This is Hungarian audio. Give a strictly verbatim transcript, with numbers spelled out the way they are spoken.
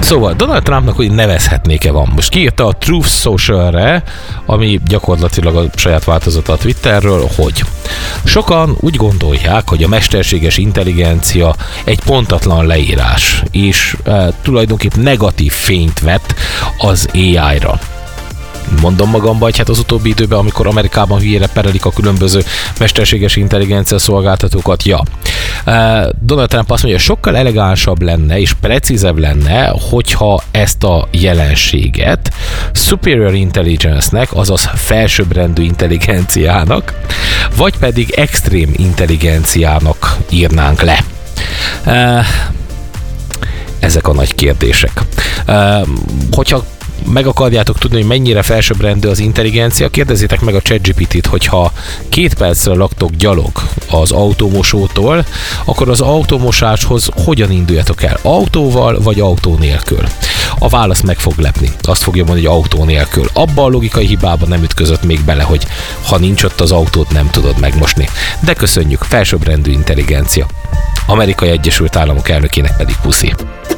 Szóval Donald Trumpnak úgy nevezhetnéke van. Most kiírta a Truth Social-re, ami gyakorlatilag a saját változata a Twitterről, hogy sokan úgy gondolják, hogy a mesterséges intelligencia egy pontatlan leírás, és e, tulajdonképp negatív fényt vet az á í-ra. Mondom magamban, hogy hát az utóbbi időben, amikor Amerikában hülyére perelik a különböző mesterséges intelligencia szolgáltatókat, ja. Donald Trump azt mondja, sokkal elegánsabb lenne és precízebb lenne, hogyha ezt a jelenséget superior intelligence-nek, azaz felsőbbrendű intelligenciának, vagy pedig extrém intelligenciának írnánk le. Ezek a nagy kérdések. Hogyha meg akarjátok tudni, hogy mennyire felsőbbrendű az intelligencia, kérdezzétek meg a ChatGPT-t, hogyha két percre laktok gyalog az autómosótól, akkor az autómosáshoz hogyan induljatok el? Autóval vagy autó nélkül? A válasz meg fog lepni. Azt fogja mondani, hogy autó nélkül. Abba a logikai hibába nem ütközött még bele, hogy ha nincs ott az autót, nem tudod megmosni. De köszönjük, felsőbbrendű intelligencia. Amerikai Egyesült Államok elnökének pedig puszi.